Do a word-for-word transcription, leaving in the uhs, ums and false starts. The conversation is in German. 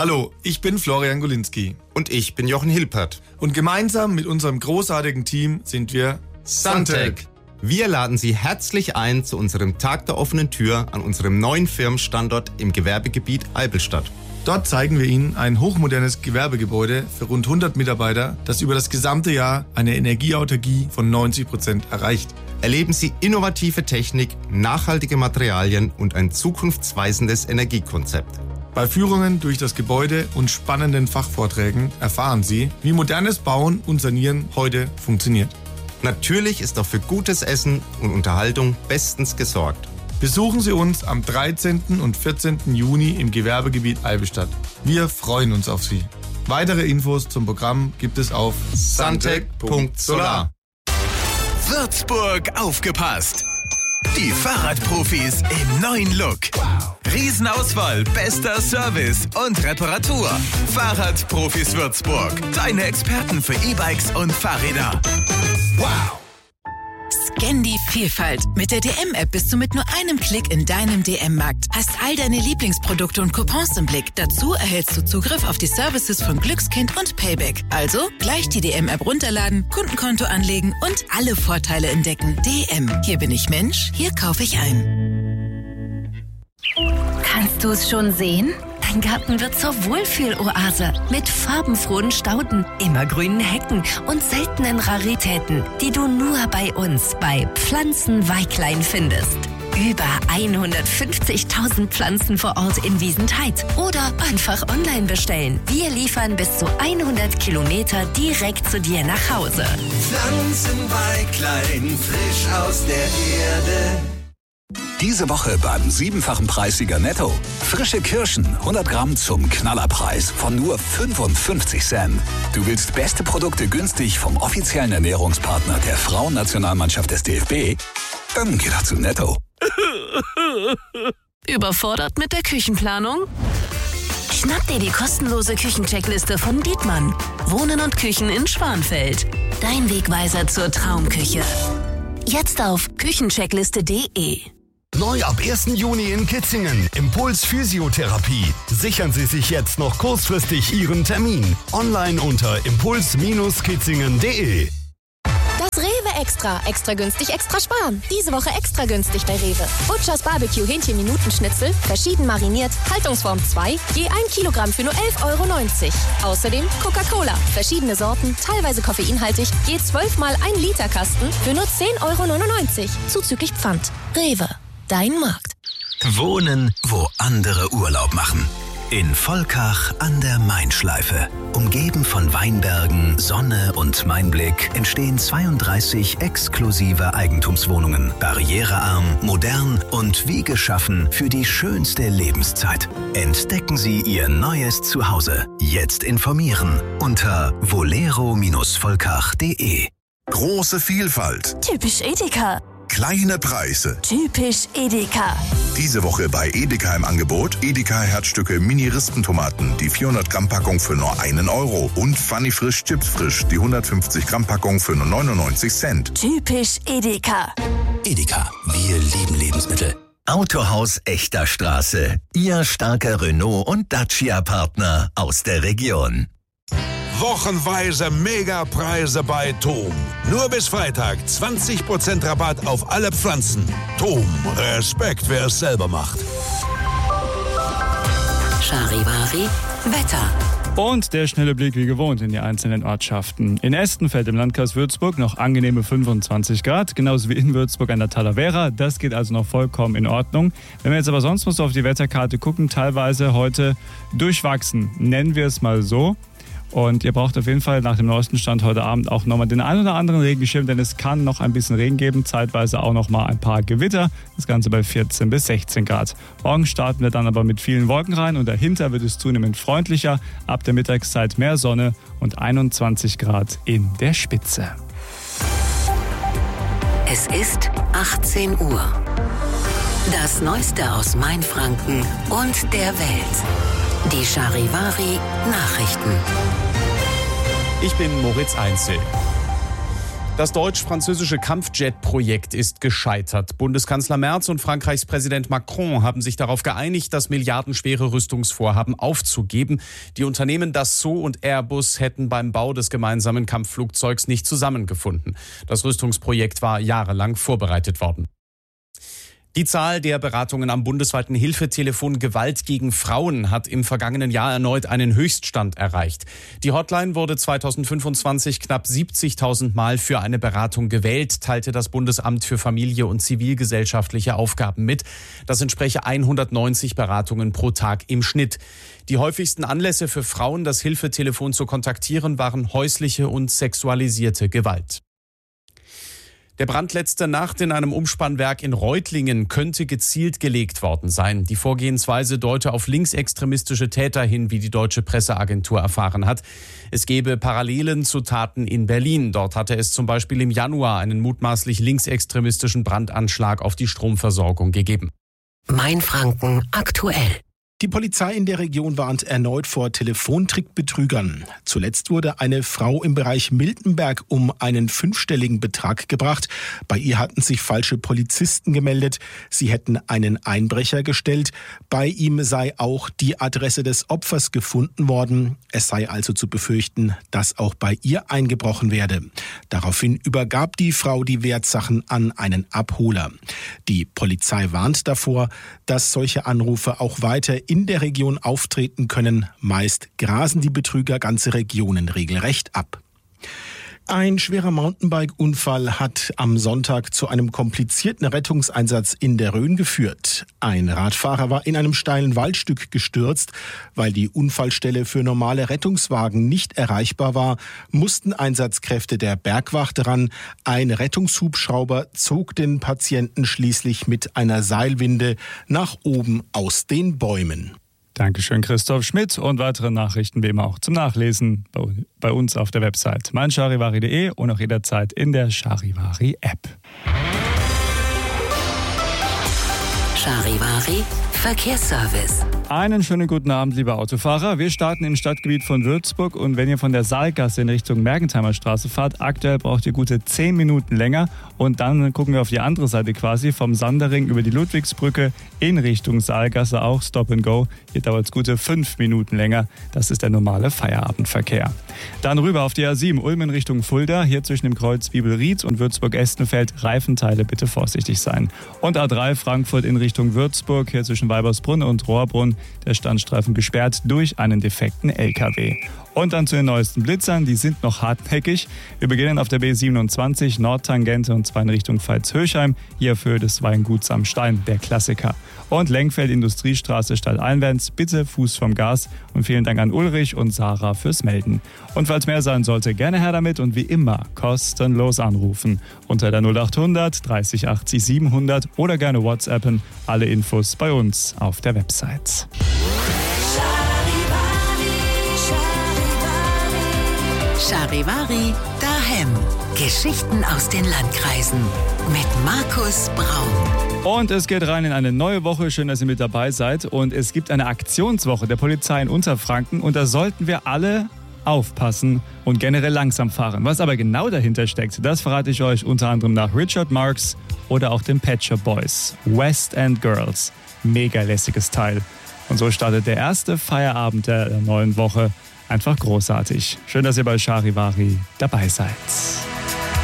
Hallo, ich bin Florian Golinski. Und ich bin Jochen Hilpert. Und gemeinsam mit unserem großartigen Team sind wir Suntec. Wir laden Sie herzlich ein zu unserem Tag der offenen Tür an unserem neuen Firmenstandort im Gewerbegebiet Eibelstadt. Dort zeigen wir Ihnen ein hochmodernes Gewerbegebäude für rund hundert Mitarbeiter, das über das gesamte Jahr eine Energieautarkie von neunzig Prozent erreicht. Erleben Sie innovative Technik, nachhaltige Materialien und ein zukunftsweisendes Energiekonzept. Bei Führungen durch das Gebäude und spannenden Fachvorträgen erfahren Sie, wie modernes Bauen und Sanieren heute funktioniert. Natürlich ist auch für gutes Essen und Unterhaltung bestens gesorgt. Besuchen Sie uns am dreizehnten und vierzehnten Juni im Gewerbegebiet Eibelstadt. Wir freuen uns auf Sie. Weitere Infos zum Programm gibt es auf suntec punkt solar. Würzburg aufgepasst! Die Fahrradprofis im neuen Look. Riesenauswahl, bester Service und Reparatur. Fahrradprofis Würzburg. Deine Experten für E-Bikes und Fahrräder. Wow! Scan die Vielfalt. Mit der D M-App bist du mit nur einem Klick in deinem D M-Markt. Hast all deine Lieblingsprodukte und Coupons im Blick. Dazu erhältst du Zugriff auf die Services von Glückskind und Payback. Also gleich die D M-App runterladen, Kundenkonto anlegen und alle Vorteile entdecken. D M. Hier bin ich Mensch, hier kaufe ich ein. Kannst du es schon sehen? Dein Garten wird zur Wohlfühloase mit farbenfrohen Stauden, immergrünen Hecken und seltenen Raritäten, die du nur bei uns bei Pflanzenweiklein findest. Über hundertfünfzigtausend Pflanzen vor Ort in Wiesentheit oder einfach online bestellen. Wir liefern bis zu hundert Kilometer direkt zu dir nach Hause. Pflanzenweiklein, frisch aus der Erde. Diese Woche beim siebenfachen Preissieger Netto. Frische Kirschen, hundert Gramm zum Knallerpreis von nur fünfundfünfzig Cent. Du willst beste Produkte günstig vom offiziellen Ernährungspartner der Frauennationalmannschaft des D F B? Dann geh doch zu Netto. Überfordert mit der Küchenplanung? Schnapp dir die kostenlose Küchencheckliste von Dietmann. Wohnen und Küchen in Schwanfeld. Dein Wegweiser zur Traumküche. Jetzt auf küchencheckliste punkt de. Neu ab ersten Juni in Kitzingen. Impuls Physiotherapie. Sichern Sie sich jetzt noch kurzfristig Ihren Termin. Online unter impuls kitzingen punkt de. Das Rewe Extra. Extra günstig, extra sparen. Diese Woche extra günstig bei Rewe. Butchers Barbecue Hähnchen-Minutenschnitzel, verschieden mariniert, Haltungsform zwei, je ein Kilogramm für nur elf Euro neunzig. Außerdem Coca-Cola, verschiedene Sorten, teilweise koffeinhaltig, je zwölf mal ein Liter Kasten für nur zehn Euro neunundneunzig. Zuzüglich Pfand. Rewe. Dein Markt. Wohnen, wo andere Urlaub machen. In Volkach an der Main-Schleife. Umgeben von Weinbergen, Sonne und Mainblick entstehen zweiunddreißig exklusive Eigentumswohnungen. Barrierearm, modern und wie geschaffen für die schönste Lebenszeit. Entdecken Sie Ihr neues Zuhause. Jetzt informieren unter volero volkach punkt de. Große Vielfalt. Typisch Edeka. Kleine Preise. Typisch Edeka. Diese Woche bei Edeka im Angebot Edeka Herzstücke Mini-Rispentomaten, die vierhundert Gramm Packung für nur einen Euro und Funny Frisch Chips Frisch, die hundertfünfzig Gramm Packung für nur neunundneunzig Cent. Typisch Edeka. Edeka, wir lieben Lebensmittel. Autohaus Echter Straße. Ihr starker Renault und Dacia-Partner aus der Region. Wochenweise Megapreise bei Thom. Nur bis Freitag zwanzig Prozent Rabatt auf alle Pflanzen. Thom, Respekt, wer es selber macht. Charivari, Wetter. Und der schnelle Blick wie gewohnt in die einzelnen Ortschaften. In Estenfeld im Landkreis Würzburg noch angenehme fünfundzwanzig Grad, genauso wie in Würzburg an der Talavera. Das geht also noch vollkommen in Ordnung. Wenn wir jetzt aber sonst mal so auf die Wetterkarte gucken, teilweise heute durchwachsen, nennen wir es mal so. Und ihr braucht auf jeden Fall nach dem neuesten Stand heute Abend auch nochmal den ein oder anderen Regenschirm, denn es kann noch ein bisschen Regen geben, zeitweise auch nochmal ein paar Gewitter. Das Ganze bei vierzehn bis sechzehn Grad. Morgen starten wir dann aber mit vielen Wolken rein und dahinter wird es zunehmend freundlicher. Ab der Mittagszeit mehr Sonne und einundzwanzig Grad in der Spitze. Es ist achtzehn Uhr. Das Neueste aus Mainfranken und der Welt. Die Charivari Nachrichten. Ich bin Moritz Einzel. Das deutsch-französische Kampfjet-Projekt ist gescheitert. Bundeskanzler Merz und Frankreichs Präsident Macron haben sich darauf geeinigt, das milliardenschwere Rüstungsvorhaben aufzugeben. Die Unternehmen Dassault und Airbus hätten beim Bau des gemeinsamen Kampfflugzeugs nicht zusammengefunden. Das Rüstungsprojekt war jahrelang vorbereitet worden. Die Zahl der Beratungen am bundesweiten Hilfetelefon Gewalt gegen Frauen hat im vergangenen Jahr erneut einen Höchststand erreicht. Die Hotline wurde zweitausendfünfundzwanzig knapp siebzigtausend Mal für eine Beratung gewählt, teilte das Bundesamt für Familie und zivilgesellschaftliche Aufgaben mit. Das entspreche hundertneunzig Beratungen pro Tag im Schnitt. Die häufigsten Anlässe für Frauen, das Hilfetelefon zu kontaktieren, waren häusliche und sexualisierte Gewalt. Der Brand letzte Nacht in einem Umspannwerk in Reutlingen könnte gezielt gelegt worden sein. Die Vorgehensweise deute auf linksextremistische Täter hin, wie die deutsche Presseagentur erfahren hat. Es gebe Parallelen zu Taten in Berlin. Dort hatte es zum Beispiel im Januar einen mutmaßlich linksextremistischen Brandanschlag auf die Stromversorgung gegeben. Mainfranken aktuell. Die Polizei in der Region warnt erneut vor Telefontrickbetrügern. Zuletzt wurde eine Frau im Bereich Miltenberg um einen fünfstelligen Betrag gebracht. Bei ihr hatten sich falsche Polizisten gemeldet. Sie hätten einen Einbrecher gestellt. Bei ihm sei auch die Adresse des Opfers gefunden worden. Es sei also zu befürchten, dass auch bei ihr eingebrochen werde. Daraufhin übergab die Frau die Wertsachen an einen Abholer. Die Polizei warnt davor, dass solche Anrufe auch weiter in der Region auftreten können. Meist grasen die Betrüger ganze Regionen regelrecht ab. Ein schwerer Mountainbike-Unfall hat am Sonntag zu einem komplizierten Rettungseinsatz in der Rhön geführt. Ein Radfahrer war in einem steilen Waldstück gestürzt. Weil die Unfallstelle für normale Rettungswagen nicht erreichbar war, mussten Einsatzkräfte der Bergwacht ran. Ein Rettungshubschrauber zog den Patienten schließlich mit einer Seilwinde nach oben aus den Bäumen. Dankeschön, Christoph Schmidt. Und weitere Nachrichten wie immer auch zum Nachlesen bei uns auf der Website mein charivari punkt de und auch jederzeit in der Charivari-App. Charivari Verkehrsservice. Einen schönen guten Abend, liebe Autofahrer. Wir starten im Stadtgebiet von Würzburg und wenn ihr von der Saalgasse in Richtung Mergentheimer Straße fahrt, aktuell braucht ihr gute zehn Minuten länger und dann gucken wir auf die andere Seite quasi vom Sandering über die Ludwigsbrücke in Richtung Saalgasse auch Stop and Go. Hier dauert es gute fünf Minuten länger. Das ist der normale Feierabendverkehr. Dann rüber auf die A sieben Ulm in Richtung Fulda. Hier zwischen dem Kreuz Bibelried und Würzburg-Estenfeld Reifenteile bitte vorsichtig sein. Und A drei Frankfurt in Richtung Würzburg. Hier zwischen Weibersbrunn und Rohrbrunn der Standstreifen gesperrt durch einen defekten L K W. Und dann zu den neuesten Blitzern, die sind noch hartnäckig. Wir beginnen auf der B siebenundzwanzig Nordtangente und zwar in Richtung Pfalz-Höchheim. Hier auf Höhe des Weinguts am Stein, der Klassiker. Und Lenkfeld Industriestraße stadteinwärts, bitte Fuß vom Gas. Und vielen Dank an Ulrich und Sarah fürs Melden. Und falls mehr sein sollte, gerne her damit und wie immer kostenlos anrufen. Unter der null achthundert dreißig achtzig siebenhundert oder gerne WhatsAppen. Alle Infos bei uns auf der Website. Charivari daheim. Geschichten aus den Landkreisen mit Markus Braun. Und es geht rein in eine neue Woche. Schön, dass ihr mit dabei seid. Und es gibt eine Aktionswoche der Polizei in Unterfranken. Und da sollten wir alle aufpassen und generell langsam fahren. Was aber genau dahinter steckt, das verrate ich euch unter anderem nach Richard Marx oder auch den Pet Shop Boys. West End Girls. Mega lässiges Teil. Und so startet der erste Feierabend der neuen Woche. Einfach großartig. Schön, dass ihr bei Charivari dabei seid.